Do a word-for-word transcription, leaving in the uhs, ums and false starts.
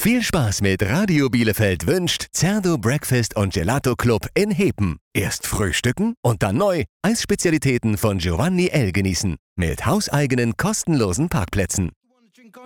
Viel Spaß mit Radio Bielefeld wünscht Zerdo Breakfast und Gelato Club in Hepen. Erst frühstücken und dann neu Eisspezialitäten von Giovanni L. genießen. Mit hauseigenen kostenlosen Parkplätzen.